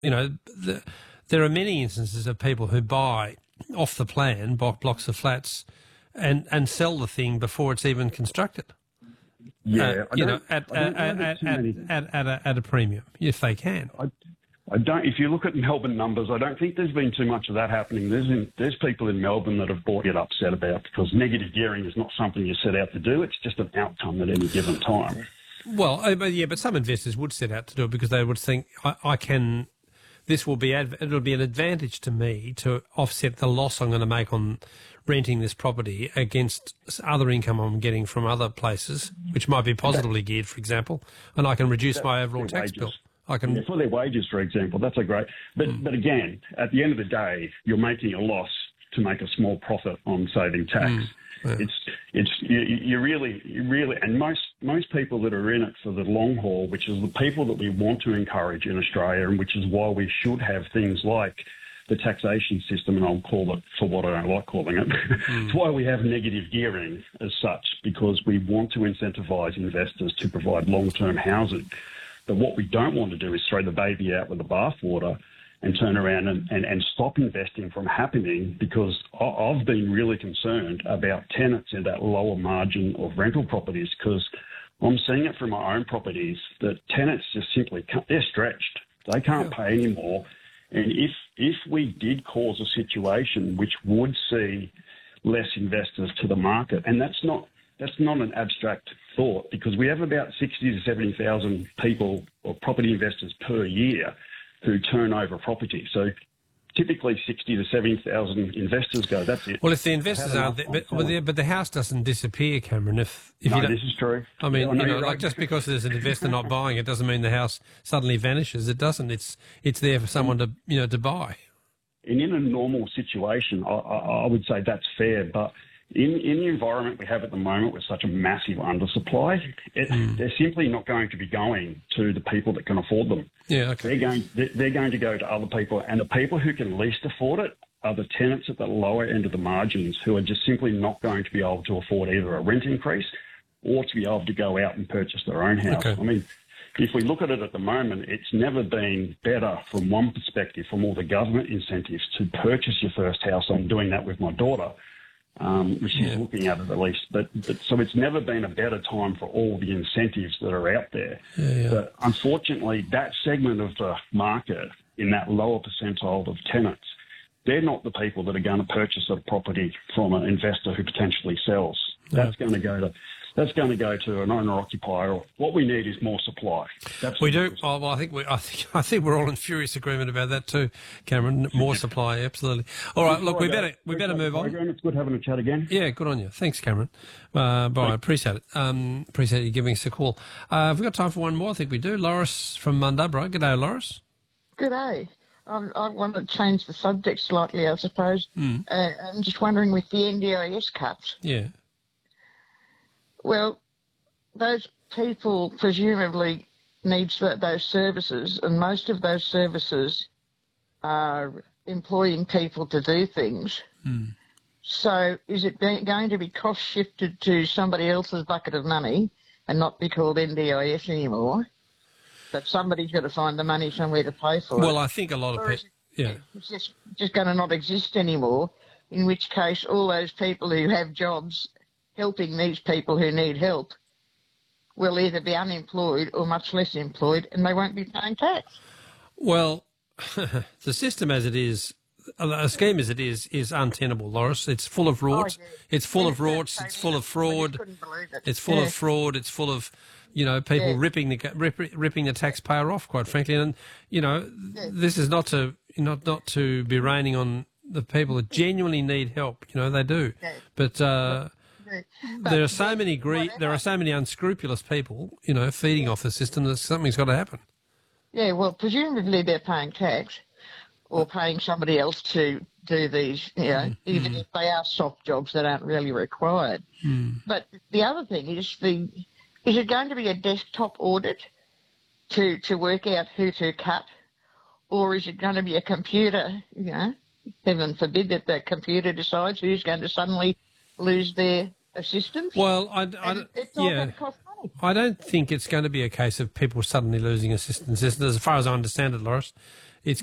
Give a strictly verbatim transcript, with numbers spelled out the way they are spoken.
you know, the, there are many instances of people who buy off the plan blocks of flats and, and sell the thing before it's even constructed. Yeah, uh, I you know, don't- at I don't know at, that at, too at, many- at, at, a, at a premium, if they can. I, I don't. If you look at Melbourne numbers, I don't think there's been too much of that happening. There's in, there's people in Melbourne that have bought it upset about because negative gearing is not something you set out to do. It's just an outcome at any given time. Well, uh, but yeah, but some investors would set out to do it because they would think, I, I can. This will be adv- it'll be an advantage to me to offset the loss I'm going to make on renting this property against other income I'm getting from other places, which might be positively geared, for example, and I can reduce my overall their tax wages. bill. I can. Yeah, for their wages, for example, that's a great. But Mm. but again, at the end of the day, you're making a loss to make a small profit on saving tax. Mm. Yeah. It's it's you, you really you really and most most people that are in it for the long haul, which is the people that we want to encourage in Australia, and which is why we should have things like the taxation system, and I'll call it for what I don't like calling it. Mm. It's why we have negative gearing as such, because we want to incentivise investors to provide long-term housing. But what we don't want to do is throw the baby out with the bathwater and turn around and, and, and stop investing from happening, because I- I've been really concerned about tenants in that lower margin of rental properties, because I'm seeing it from my own properties that tenants just simply can't, they're stretched. They can't pay anymore. And if if we did cause a situation which would see less investors to the market, and that's not that's not an abstract thought, because we have about sixty to seventy thousand people or property investors per year who turn over property. So typically sixty to seventy thousand investors go, that's it. Well, if the investors Have are, enough there, on but, but, selling. the, but the house doesn't disappear, Cameron. If if No, you don't, this is true. I mean, Yeah, I you know know, you're like right. just because there's an investor not buying it doesn't mean the house suddenly vanishes. It doesn't. It's it's there for someone to you know to buy. And in a normal situation, I, I, I would say that's fair. But in, in the environment we have at the moment with such a massive undersupply, it, Mm. they're simply not going to be going to the people that can afford them. Yeah. Okay. They're going, they're they're going to go to other people. And the people who can least afford it are the tenants at the lower end of the margins, who are just simply not going to be able to afford either a rent increase or to be able to go out and purchase their own house. Okay. I mean, if we look at it at the moment, it's never been better from one perspective, from all the government incentives to purchase your first house. I'm doing that with my daughter. Um, she's Yeah. looking at it at least. But, but so it's never been a better time for all the incentives that are out there. Yeah, yeah. But unfortunately, that segment of the market in that lower percentile of tenants, they're not the people that are going to purchase a property from an investor who potentially sells. That's going to go to that's going to go to an owner occupier. What we need is more supply. That's We do. Oh, well, I think we. I think. I think we're all in furious agreement about that too, Cameron. More supply, absolutely. All right. Look, we better. We better move on. It's good having a chat again. Yeah, good on you. Thanks, Cameron. Uh, bye. I appreciate it. Um, appreciate you giving us a call. Uh, have we got time for one more? I think we do. Loris from Mundubra. G'day, Loris. Good day. Um, I want to change the subject slightly, I suppose. Mm. Uh, I'm just wondering with the N D I S cuts. Yeah. Well, those people presumably need th- those services, and most of those services are employing people to do things. Mm. So is it be- going to be cost shifted to somebody else's bucket of money and not be called N D I S anymore? But somebody's got to find the money somewhere to pay for it. Well, I think a lot of Or is people. it- Yeah. It's just, just going to not exist anymore, in which case all those people who have jobs helping these people who need help will either be unemployed or much less employed, and they won't be paying tax. Well, the system as it is, a scheme as it is, is untenable, Loris. It's full of rorts. yeah. It's full of Yeah, rorts. so, It's full yeah, of I just fraud. couldn't believe it. It's full Yeah. of fraud. It's full of, you know, people Yeah. ripping the rip, ripping the taxpayer off, quite frankly. And you know, Yeah. this is not to not not to be raining on the people that genuinely need help. You know, they do. Yeah. But uh, Yeah. there are so But many gre- whatever- there are so many unscrupulous people, you know, feeding off the system that something's got to happen. Yeah, well, presumably they're paying tax or paying somebody else to do these, you know, even if they are soft jobs that aren't really required. Mm. But the other thing is, the is it going to be a desktop audit to, to work out who to cut, or is it going to be a computer, you know, heaven forbid that the computer decides who's going to suddenly lose their assistance? Well, I, I, And it's all yeah. going to cost money. I don't think it's going to be a case of people suddenly losing assistance. As far as I understand it, Loris,